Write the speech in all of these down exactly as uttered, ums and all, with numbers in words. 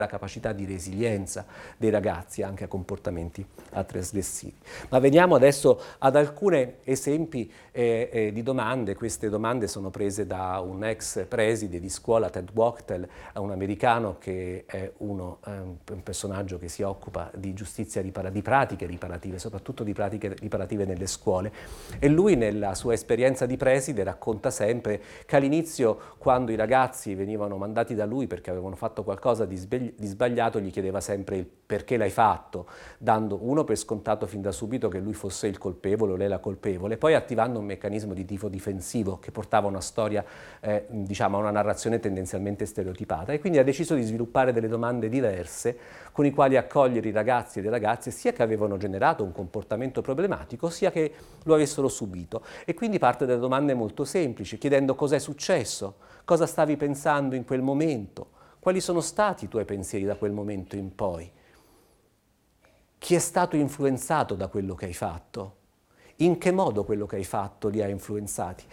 la capacità di resilienza dei ragazzi anche a comportamenti trasgressivi. Ma veniamo adesso ad alcuni esempi eh, eh, di domande. Queste domande sono prese da un ex preside di scuola, Ted Wachtel, un americano che è uno, eh, un personaggio che si occupa di giustizia ripara- di pratiche riparative, soprattutto di pratiche riparative nelle scuole. E lui nella sua esperienza di preside racconta sempre che all'inizio, quando i ragazzi venivano mandati da lui perché avevano fatto qualcosa di sbagliato, di sbagliato, gli chiedeva sempre il perché l'hai fatto, dando uno per scontato fin da subito che lui fosse il colpevole o lei la colpevole, poi attivando un meccanismo di tifo difensivo che portava a una storia, eh, diciamo, a una narrazione tendenzialmente stereotipata, e quindi ha deciso di sviluppare delle domande diverse con i quali accogliere i ragazzi e le ragazze sia che avevano generato un comportamento problematico sia che lo avessero subito, e quindi parte da domande molto semplici, chiedendo cos'è successo, cosa stavi pensando in quel momento, quali sono stati i tuoi pensieri da quel momento in poi? Chi è stato influenzato da quello che hai fatto? In che modo quello che hai fatto li ha influenzati?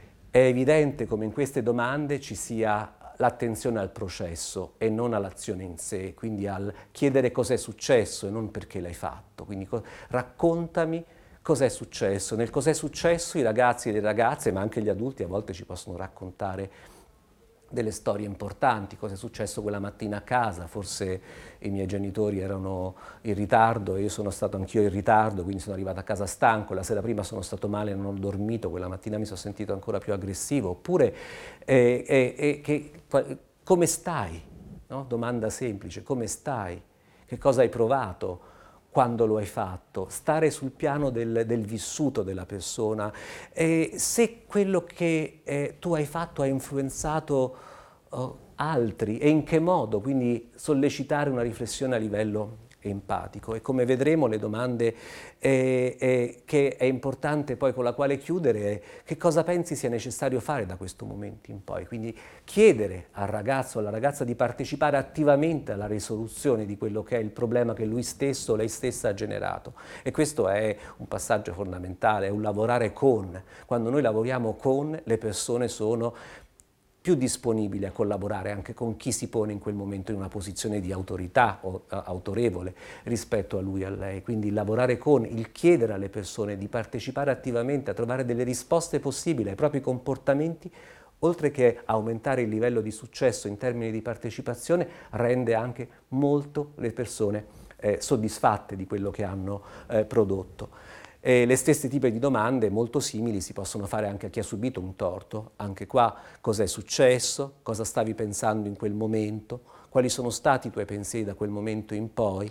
È evidente come in queste domande ci sia l'attenzione al processo e non all'azione in sé, quindi al chiedere cos'è successo e non perché l'hai fatto. Quindi raccontami cos'è successo. Nel cos'è successo i ragazzi e le ragazze, ma anche gli adulti, a volte ci possono raccontare delle storie importanti, cosa è successo quella mattina a casa, forse i miei genitori erano in ritardo e io sono stato anch'io in ritardo, quindi sono arrivato a casa stanco, la sera prima sono stato male e non ho dormito, quella mattina mi sono sentito ancora più aggressivo, oppure eh, eh, eh, che, come stai? No? Domanda semplice, come stai? Che cosa hai provato quando lo hai fatto? Stare sul piano del, del vissuto della persona. E se quello che eh, tu hai fatto ha influenzato oh, altri, e in che modo? Quindi sollecitare una riflessione a livello empatico. E come vedremo le domande eh, eh, che è importante poi con la quale chiudere è che cosa pensi sia necessario fare da questo momento in poi. Quindi chiedere al ragazzo o alla ragazza di partecipare attivamente alla risoluzione di quello che è il problema che lui stesso o lei stessa ha generato. E questo è un passaggio fondamentale, è un lavorare con. Quando noi lavoriamo con, le persone sono più disponibili a collaborare anche con chi si pone in quel momento in una posizione di autorità o uh, autorevole rispetto a lui e a lei. Quindi lavorare con, il chiedere alle persone di partecipare attivamente, a trovare delle risposte possibili ai propri comportamenti, oltre che aumentare il livello di successo in termini di partecipazione, rende anche molto le persone eh, soddisfatte di quello che hanno eh, prodotto. E le stesse tipi di domande molto simili si possono fare anche a chi ha subito un torto. Anche qua, cos'è successo? Cosa stavi pensando in quel momento? Quali sono stati i tuoi pensieri da quel momento in poi?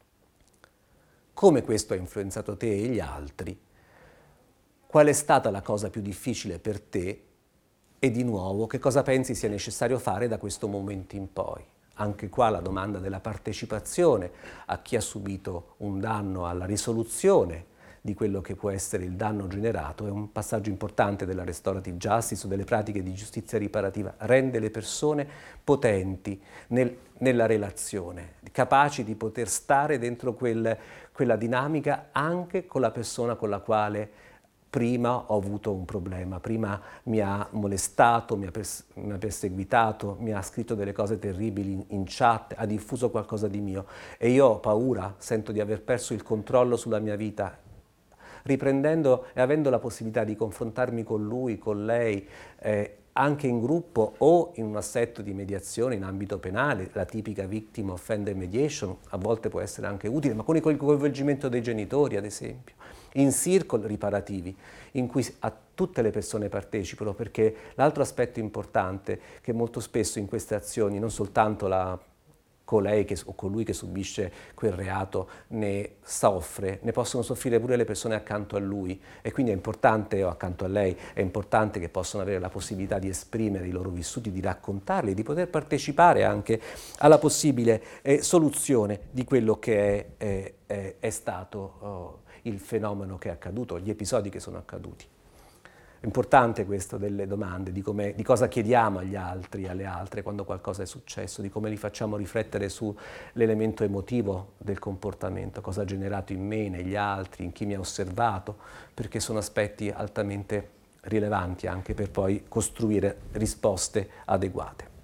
Come questo ha influenzato te e gli altri? Qual è stata la cosa più difficile per te? E di nuovo, che cosa pensi sia necessario fare da questo momento in poi? Anche qua la domanda della partecipazione a chi ha subito un danno, alla risoluzione di quello che può essere il danno generato, è un passaggio importante della restorative justice o delle pratiche di giustizia riparativa, rende le persone potenti nel, nella relazione, capaci di poter stare dentro quel, quella dinamica anche con la persona con la quale prima ho avuto un problema, prima mi ha molestato, mi ha, pers- mi ha perseguitato, mi ha scritto delle cose terribili in, in chat, ha diffuso qualcosa di mio e io ho paura, sento di aver perso il controllo sulla mia vita. Riprendendo e avendo la possibilità di confrontarmi con lui, con lei, eh, anche in gruppo o in un assetto di mediazione in ambito penale, la tipica victim offender mediation, a volte può essere anche utile, ma con il coinvolgimento dei genitori, ad esempio, in circle riparativi, in cui a tutte le persone partecipano, perché l'altro aspetto importante che molto spesso in queste azioni, non soltanto la colei che, o colui che subisce quel reato ne soffre, ne possono soffrire pure le persone accanto a lui, e quindi è importante, o accanto a lei, è importante che possano avere la possibilità di esprimere i loro vissuti, di raccontarli, di poter partecipare anche alla possibile eh, soluzione di quello che è, è, è, è stato oh, il fenomeno che è accaduto, gli episodi che sono accaduti. È importante questo delle domande, di, come, di cosa chiediamo agli altri, alle altre quando qualcosa è successo, di come li facciamo riflettere sull'elemento emotivo del comportamento, cosa ha generato in me, negli altri, in chi mi ha osservato, perché sono aspetti altamente rilevanti anche per poi costruire risposte adeguate.